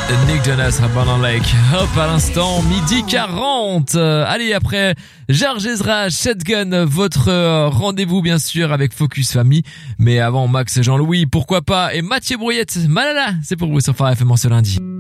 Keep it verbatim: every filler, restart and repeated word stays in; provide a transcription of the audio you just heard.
Nick Jonas, Abandon Lake. Hop, à l'instant, midi quarante. Euh, allez, après, Georges Ezra, Shotgun, votre euh, rendez-vous, bien sûr, avec Focus Famille. Mais avant, Max, Jean-Louis, pourquoi pas, et Mathieu Brouillette, Malala, c'est pour vous sur Phare F M ce lundi.